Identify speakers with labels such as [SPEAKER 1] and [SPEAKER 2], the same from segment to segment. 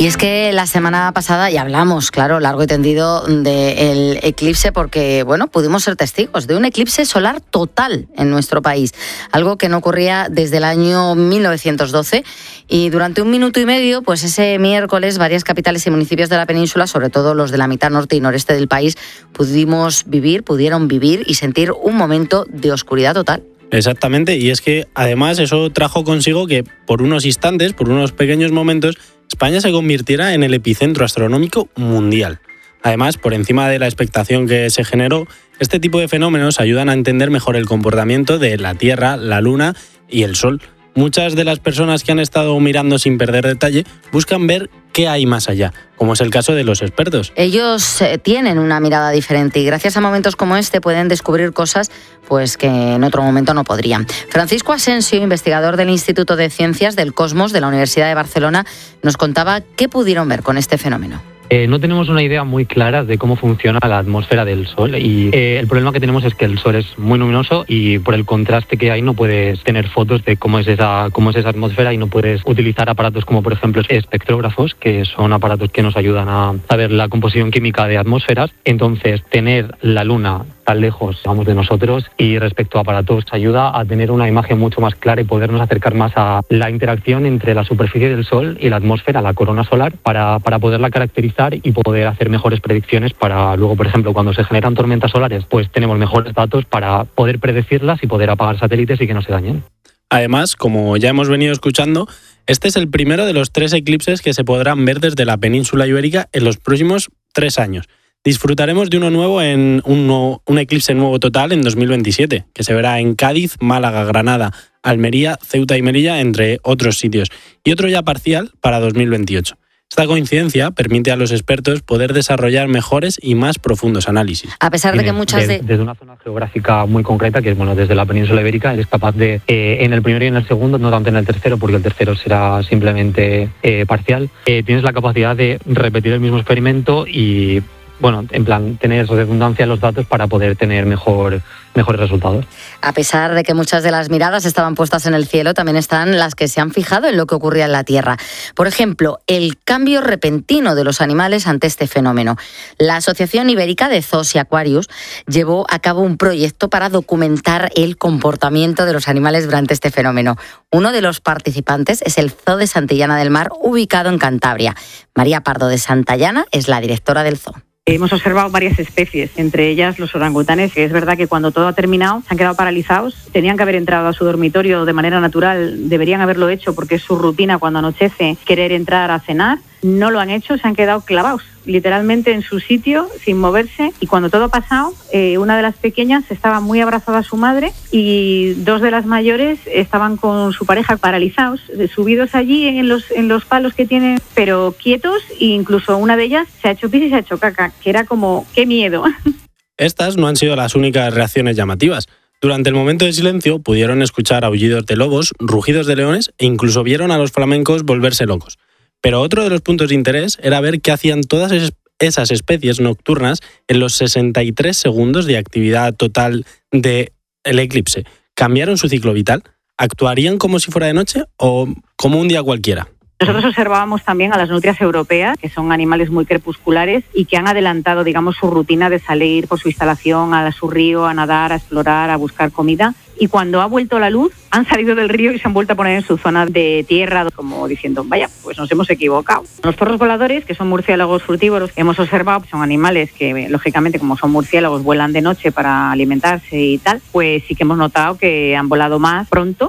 [SPEAKER 1] Y es que la semana pasada ya hablamos, claro, largo y tendido del eclipse porque, bueno, pudimos ser testigos de un eclipse solar total en nuestro país, algo que no ocurría desde el año 1912 y durante 1 minuto y medio, pues ese miércoles, varias capitales y municipios de la península, sobre todo los de la mitad norte y noreste del país, pudieron vivir y sentir un momento de oscuridad total.
[SPEAKER 2] Exactamente, y es que además eso trajo consigo que por unos instantes, por unos pequeños momentos, España se convirtiera en el epicentro astronómico mundial. Además, por encima de la expectación que se generó, este tipo de fenómenos ayudan a entender mejor el comportamiento de la Tierra, la Luna y el Sol. Muchas de las personas que han estado mirando sin perder detalle buscan ver qué hay más allá, como es el caso de los expertos.
[SPEAKER 1] Ellos tienen una mirada diferente y gracias a momentos como este pueden descubrir cosas pues que en otro momento no podrían. Francisco Asensio, investigador del Instituto de Ciencias del Cosmos de la Universidad de Barcelona, nos contaba qué pudieron ver con este fenómeno.
[SPEAKER 3] No tenemos una idea muy clara de cómo funciona la atmósfera del Sol y el problema que tenemos es que el Sol es muy luminoso y por el contraste que hay no puedes tener fotos de cómo es esa atmósfera y no puedes utilizar aparatos como por ejemplo espectrógrafos, que son aparatos que nos ayudan a ver la composición química de atmósferas. Entonces, tener la Luna tan lejos, vamos, de nosotros y respecto a aparatos ayuda a tener una imagen mucho más clara y podernos acercar más a la interacción entre la superficie del Sol y la atmósfera, la corona solar, para poderla caracterizar y poder hacer mejores predicciones para luego, por ejemplo, cuando se generan tormentas solares, pues tenemos mejores datos para poder predecirlas y poder apagar satélites y que no se dañen.
[SPEAKER 2] Además, como ya hemos venido escuchando, este es el primero de los 3 eclipses que se podrán ver desde la península ibérica en los próximos 3 años. Disfrutaremos de uno nuevo en un eclipse nuevo total en 2027, que se verá en Cádiz, Málaga, Granada, Almería, Ceuta y Melilla, entre otros sitios, y otro ya parcial para 2028. Esta coincidencia permite a los expertos poder desarrollar mejores y más profundos análisis.
[SPEAKER 1] A pesar de que muchas
[SPEAKER 3] desde una zona geográfica muy concreta, que es desde la península ibérica, eres capaz de, en el primero y en el segundo, no tanto en el tercero, porque el tercero será simplemente parcial, tienes la capacidad de repetir el mismo experimento y, bueno, en plan, tener redundancia en los datos para poder tener mejores resultados.
[SPEAKER 1] A pesar de que muchas de las miradas estaban puestas en el cielo, también están las que se han fijado en lo que ocurría en la Tierra. Por ejemplo, el cambio repentino de los animales ante este fenómeno. La Asociación Ibérica de Zoos y Acuarios llevó a cabo un proyecto para documentar el comportamiento de los animales durante este fenómeno. Uno de los participantes es el Zoo de Santillana del Mar, ubicado en Cantabria. María Pardo de Santillana es la directora del zoo.
[SPEAKER 4] Hemos observado varias especies, entre ellas los orangutanes, que es verdad que cuando todo ha terminado se han quedado paralizados. Tenían que haber entrado a su dormitorio de manera natural, deberían haberlo hecho porque es su rutina cuando anochece querer entrar a cenar. No lo han hecho, se han quedado clavados literalmente en su sitio sin moverse, y cuando todo ha pasado, una de las pequeñas estaba muy abrazada a su madre y 2 de las mayores estaban con su pareja paralizados, subidos allí en los palos que tienen, pero quietos, e incluso una de ellas se ha hecho pis y se ha hecho caca, que era como, ¡qué miedo!
[SPEAKER 2] Estas no han sido las únicas reacciones llamativas. Durante el momento de silencio pudieron escuchar aullidos de lobos, rugidos de leones e incluso vieron a los flamencos volverse locos. Pero otro de los puntos de interés era ver qué hacían todas esas especies nocturnas en los 63 segundos de actividad total del eclipse. ¿Cambiaron su ciclo vital? ¿Actuarían como si fuera de noche o como un día cualquiera?
[SPEAKER 4] Nosotros observábamos también a las nutrias europeas, que son animales muy crepusculares y que han adelantado, digamos, su rutina de salir por su instalación a su río, a nadar, a explorar, a buscar comida. Y cuando ha vuelto la luz, han salido del río y se han vuelto a poner en su zona de tierra, como diciendo, vaya, pues nos hemos equivocado. Los zorros voladores, que son murciélagos frugívoros, que hemos observado, son animales que, lógicamente, como son murciélagos, vuelan de noche para alimentarse y tal, pues sí que hemos notado que han volado más pronto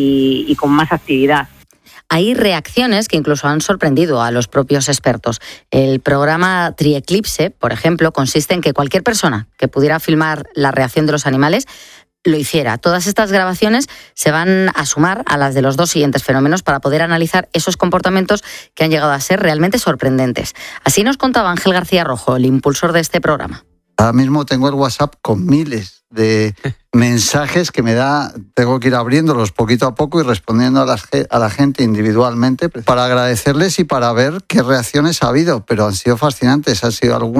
[SPEAKER 4] y con más actividad.
[SPEAKER 1] Hay reacciones que incluso han sorprendido a los propios expertos. El programa Trieclipse, por ejemplo, consiste en que cualquier persona que pudiera filmar la reacción de los animales lo hiciera. Todas estas grabaciones se van a sumar a las de los 2 siguientes fenómenos para poder analizar esos comportamientos que han llegado a ser realmente sorprendentes. Así nos contaba Ángel García Rojo, el impulsor de este programa.
[SPEAKER 5] Ahora mismo tengo el WhatsApp con miles de mensajes que tengo que ir abriéndolos poquito a poco y respondiendo a la gente individualmente para agradecerles y para ver qué reacciones ha habido, pero han sido fascinantes, han sido algunas